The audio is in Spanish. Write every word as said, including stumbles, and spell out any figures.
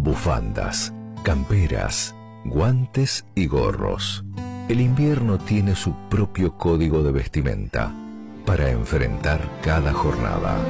bufandas, camperas, guantes y gorros. El invierno tiene su propio código de vestimenta para enfrentar cada jornada.